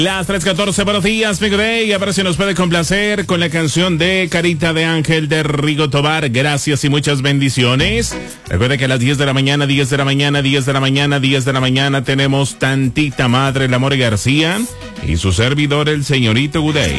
Las 3:14, buenos días, mi Day. A ver si nos puede complacer con la canción de Carita de Ángel de Rigo Tobar. Gracias y muchas bendiciones. Recuerda que a las 10 de la mañana, 10 de la mañana, 10 de la mañana, 10 de la mañana tenemos Tantita Madre, la More García y su servidor, el señorito Uday.